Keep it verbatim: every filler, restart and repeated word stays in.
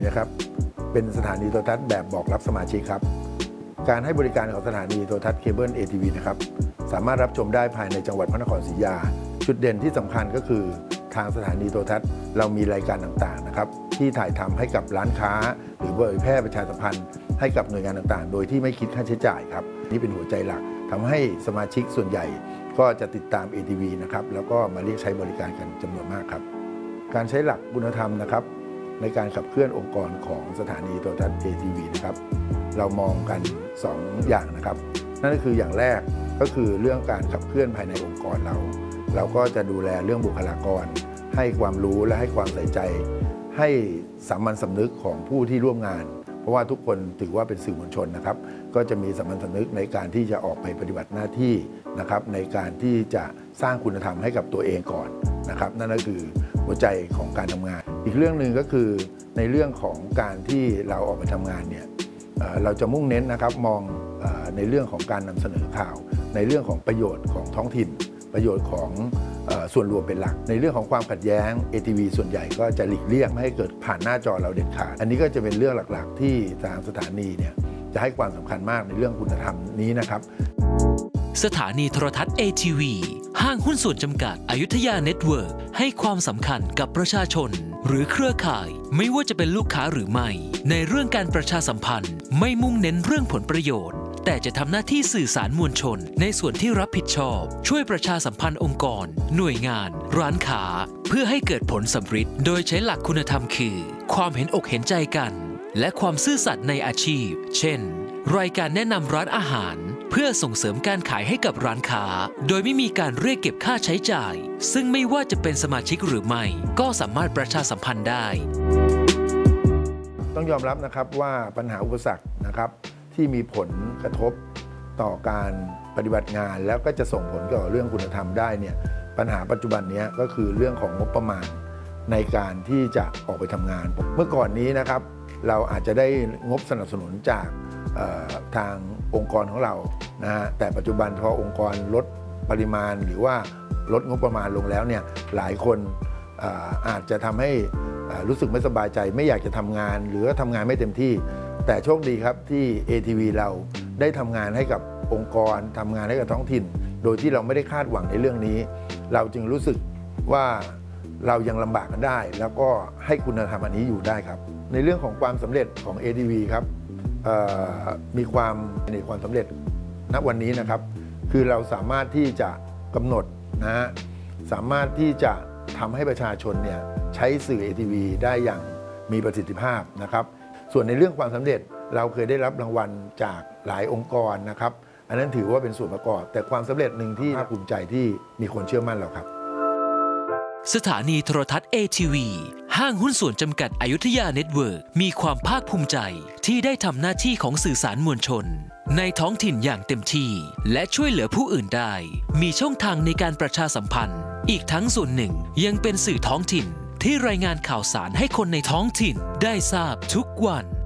นะครับเป็นสถานีโทรทัศน์แบบบอกรับสมาชิกครับการให้บริการของสถานีโทรทัศน์เคเบิล เอ ที วี นะครับสามารถรับชมได้ภายในจังหวัดพระนครศรีอยุธยาจุดเด่นที่สำคัญก็คือทางสถานีโทรทัศน์เรามีรายการต่างๆนะครับที่ถ่ายทำให้กับร้านค้าหรือเผยแพร่ประชาสัมพันธ์ให้กับหน่วยงานต่างๆโดยที่ไม่คิดค่าใช้จ่ายครับนี่เป็นหัวใจหลักทำให้สมาชิกส่วนใหญ่ก็จะติดตาม เอ ที วี นะครับแล้วก็มาเรียกใช้บริการกันจำนวนมากครับการใช้หลักคุณธรรมนะครับในการขับเคลื่อนองค์กรของสถานีโทรทัศน์ เอ ที วี นะครับเรามองกันสองอย่างนะครับนั่นก็คืออย่างแรกก็คือเรื่องการขับเคลื่อนภายในองค์กรเราเราก็จะดูแลเรื่องบุคลากรให้ความรู้และให้ความใส่ใจให้สามัญสำนึกของผู้ที่ร่วมงานเพราะว่าทุกคนถือว่าเป็นสื่อมวลชนนะครับก็จะมีสามัญสำนึกในการที่จะออกไปปฏิบัติหน้าที่นะครับในการที่จะสร้างคุณธรรมให้กับตัวเองก่อนนะครับนั่นก็คือหัวใจของการทำงานอีกเรื่องหนึ่งก็คือในเรื่องของการที่เราออกไปทำงานเนี่ยเราจะมุ่งเน้นนะครับมองในเรื่องของการนำเสนอข่าวในเรื่องของประโยชน์ของท้องถิ่นประโยชน์ของส่วนรวมเป็นหลักในเรื่องของความขัดแย้ง เอ ที วี ส่วนใหญ่ก็จะหลีกเลี่ยงไม่ให้เกิดผ่านหน้าจอเราเด็ดขาดอันนี้ก็จะเป็นเรื่องหลักๆที่ทางสถานีเนี่ยจะให้ความสำคัญมากในเรื่องคุณธรรมนี้นะครับสถานีโทรทัศน์ เอ ที วี ห้างหุ้นส่วนจำกัดอยุธยาเน็ตเวิร์กให้ความสำคัญกับประชาชนหรือเครือข่ายไม่ว่าจะเป็นลูกค้าหรือไม่ในเรื่องการประชาสัมพันธ์ไม่มุ่งเน้นเรื่องผลประโยชน์แต่จะทำหน้าที่สื่อสารมวลชนในส่วนที่รับผิดชอบช่วยประชาสัมพันธ์องค์กรหน่วยงานร้านค้าเพื่อให้เกิดผลสำเร็จโดยใช้หลักคุณธรรมคือความเห็นอกเห็นใจกันและความซื่อสัตย์ในอาชีพเช่นรายการแนะนำร้านอาหารเพื่อส่งเสริมการขายให้กับร้านค้าโดยไม่มีการเรียกเก็บค่าใช้จ่ายซึ่งไม่ว่าจะเป็นสมาชิกหรือไม่ก็สามารถประชาสัมพันธ์ได้ต้องยอมรับนะครับว่าปัญหาอุปสรรคนะครับที่มีผลกระทบต่อการปฏิบัติงานแล้วก็จะส่งผลเกี่ยวกับเรื่องคุณธรรมได้เนี่ยปัญหาปัจจุบันนี้ก็คือเรื่องของงบประมาณในการที่จะออกไปทำงานเมื่อก่อนนี้นะครับเราอาจจะได้งบสนับสนุนจากทางองค์กรของเรานะฮะแต่ปัจจุบันพอองค์กรลดปริมาณหรือว่าลดงบประมาณลงแล้วเนี่ยหลายคนอาจจะทำให้รู้สึกไม่สบายใจไม่อยากจะทำงานหรือทำงานไม่เต็มที่แต่โชคดีครับที่ เอ ที วี เราได้ทำงานให้กับองค์กรทำงานให้กับท้องถิ่นโดยที่เราไม่ได้คาดหวังในเรื่องนี้เราจึงรู้สึกว่าเรายังลำบากกันได้แล้วก็ให้คุณธรรมอันนี้อยู่ได้ครับในเรื่องของความสำเร็จของ เอ ที วี ครับมีความในความสำเร็จณวันนี้นะครับคือเราสามารถที่จะกำหนดนะฮะสามารถที่จะทำให้ประชาชนเนี่ยใช้สื่อ เอ ที วี ได้อย่างมีประสิทธิภาพนะครับส่วนในเรื่องความสำเร็จเราเคยได้รับรางวัลจากหลายองค์กรนะครับอันนั้นถือว่าเป็นส่วนประกอบแต่ความสำเร็จหนึ่งที่ภาคภูมิใจที่มีคนเชื่อมั่นเราครับสถานีโทรทัศน์ เอ ที วี ห้างหุ้นส่วนจำกัดอยุธยาเน็ตเวิร์กมีความภาคภูมิใจที่ได้ทำหน้าที่ของสื่อสารมวลชนในท้องถิ่นอย่างเต็มที่และช่วยเหลือผู้อื่นได้มีช่องทางในการประชาสัมพันธ์อีกทั้งส่วนหนึ่งยังเป็นสื่อท้องถิ่นที่รายงานข่าวสารให้คนในท้องถิ่นได้ทราบทุกวัน